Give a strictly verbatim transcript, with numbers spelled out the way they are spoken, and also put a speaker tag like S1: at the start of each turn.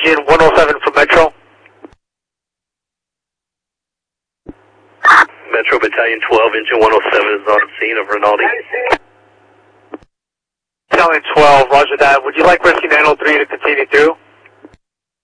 S1: Engine one oh seven from Metro.
S2: Metro Battalion twelve, Engine one oh seven is on the scene of Rinaldi.
S1: Battalion twelve, roger that. Would you like Rescue nine oh three to continue through?